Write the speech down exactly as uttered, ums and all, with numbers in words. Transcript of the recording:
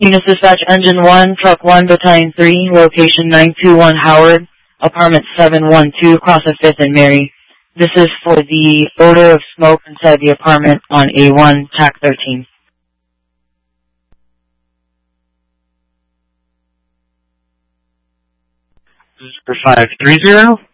Unit Dispatch Engine one, Truck one, Battalion three, location nine two one Howard, apartment seven one two, across the fifth and Mary. This is for the odor of smoke inside the apartment on A one, T A C thirteen. This is for five three zero.